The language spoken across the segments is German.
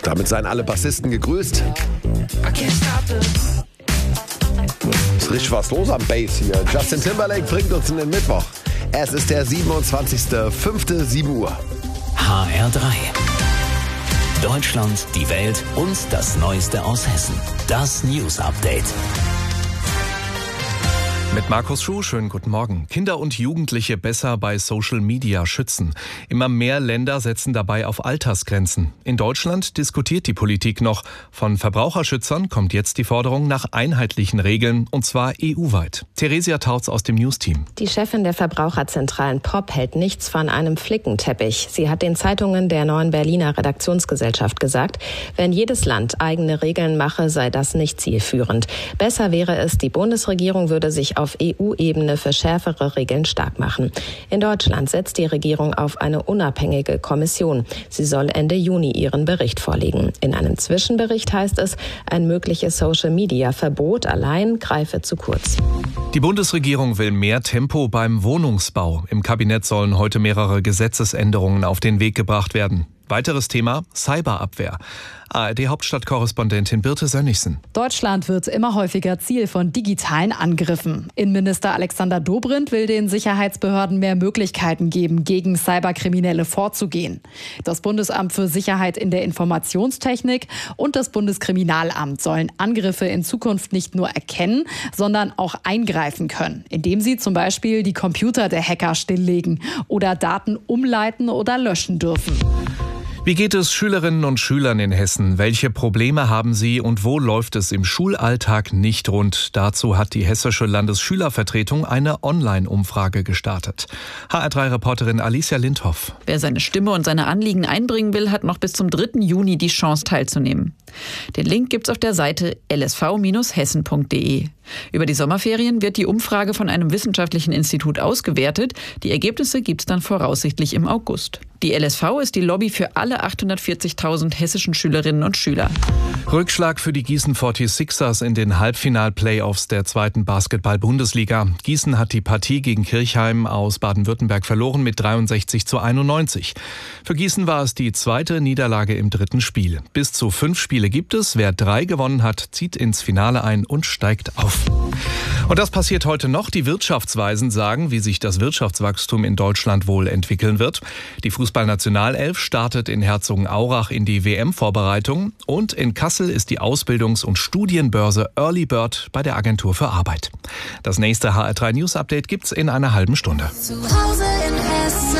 Damit seien alle Bassisten gegrüßt. Ist richtig was los am Bass hier. Justin Timberlake bringt uns in den Mittwoch. Es ist der 27.05. 7 Uhr. HR3. Deutschland, die Welt und das Neueste aus Hessen. Das News Update. Mit Markus Schuh, schönen guten Morgen. Kinder und Jugendliche besser bei Social Media schützen. Immer mehr Länder setzen dabei auf Altersgrenzen. In Deutschland diskutiert die Politik noch. Von Verbraucherschützern kommt jetzt die Forderung nach einheitlichen Regeln, und zwar EU-weit. Theresia Tautz aus dem News-Team. Die Chefin der Verbraucherzentralen POP hält nichts von einem Flickenteppich. Sie hat den Zeitungen der Neuen Berliner Redaktionsgesellschaft gesagt, wenn jedes Land eigene Regeln mache, sei das nicht zielführend. Besser wäre es, die Bundesregierung würde sich auf EU-Ebene für schärfere Regeln stark machen. In Deutschland setzt die Regierung auf eine unabhängige Kommission. Sie soll Ende Juni ihren Bericht vorlegen. In einem Zwischenbericht heißt es, ein mögliches Social-Media-Verbot allein greife zu kurz. Die Bundesregierung will mehr Tempo beim Wohnungsbau. Im Kabinett sollen heute mehrere Gesetzesänderungen auf den Weg gebracht werden. Weiteres Thema: Cyberabwehr. ARD-Hauptstadtkorrespondentin Birte Sönnigsen. Deutschland wird immer häufiger Ziel von digitalen Angriffen. Innenminister Alexander Dobrindt will den Sicherheitsbehörden mehr Möglichkeiten geben, gegen Cyberkriminelle vorzugehen. Das Bundesamt für Sicherheit in der Informationstechnik und das Bundeskriminalamt sollen Angriffe in Zukunft nicht nur erkennen, sondern auch eingreifen können, indem sie zum Beispiel die Computer der Hacker stilllegen oder Daten umleiten oder löschen dürfen. Wie geht es Schülerinnen und Schülern in Hessen? Welche Probleme haben sie und wo läuft es im Schulalltag nicht rund? Dazu hat die Hessische Landesschülervertretung eine Online-Umfrage gestartet. HR3-Reporterin Alicia Lindhoff. Wer seine Stimme und seine Anliegen einbringen will, hat noch bis zum 3. Juni die Chance teilzunehmen. Den Link gibt's auf der Seite lsv-hessen.de. Über die Sommerferien wird die Umfrage von einem wissenschaftlichen Institut ausgewertet. Die Ergebnisse gibt's dann voraussichtlich im August. Die LSV ist die Lobby für alle 840.000 hessischen Schülerinnen und Schüler. Rückschlag für die Gießen 46ers in den Halbfinal-Playoffs der 2. Basketball-Bundesliga. Gießen hat die Partie gegen Kirchheim aus Baden-Württemberg verloren mit 63:91. Für Gießen war es die zweite Niederlage im 3. Spiel. Bis zu 5 Spiele gibt es. Wer 3 gewonnen hat, zieht ins Finale ein und steigt auf. Und das passiert heute noch. Die Wirtschaftsweisen sagen, wie sich das Wirtschaftswachstum in Deutschland wohl entwickeln wird. Die Fußballnationalelf startet in Herzogenaurach in die WM-Vorbereitung. Und in Kassel ist die Ausbildungs- und Studienbörse Early Bird bei der Agentur für Arbeit. Das nächste HR3 News Update gibt's in einer halben Stunde. Zu Hause in Hessen.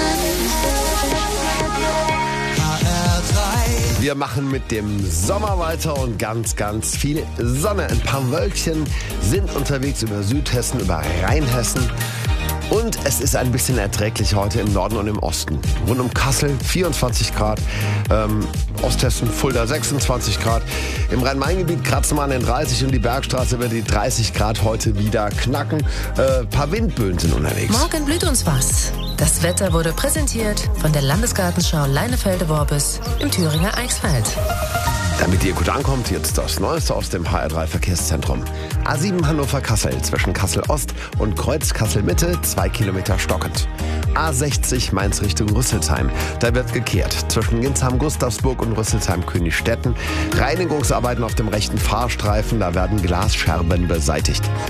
Wir machen mit dem Sommer weiter und ganz, ganz viel Sonne. Ein paar Wölkchen sind unterwegs über Südhessen, über Rheinhessen. Und es ist ein bisschen erträglich heute im Norden und im Osten. Rund um Kassel 24 Grad, Osthessen, Fulda 26 Grad. Im Rhein-Main-Gebiet kratzen wir an den 30 und die Bergstraße wird die 30 Grad heute wieder knacken. Paar Windböen sind unterwegs. Morgen blüht uns was. Das Wetter wurde präsentiert von der Landesgartenschau Leinefelde-Worbis im Thüringer Eichsfeld. Damit ihr gut ankommt, jetzt das Neueste aus dem HR3 Verkehrszentrum. A7 Hannover-Kassel zwischen Kassel-Ost und Kreuz Kassel-Mitte 2 Kilometer stockend. A60 Mainz Richtung Rüsselsheim. Da wird gekehrt. Zwischen Ginsheim-Gustavsburg und Rüsselsheim-Königstetten. Reinigungsarbeiten auf dem rechten Fahrstreifen. Da werden Glasscherben beseitigt.